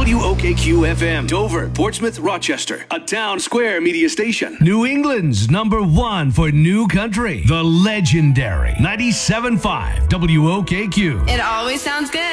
WOKQ-FM, Dover, Portsmouth, Rochester. A town square media station. New England's #1 for new country. The legendary 97.5 WOKQ. It always sounds good.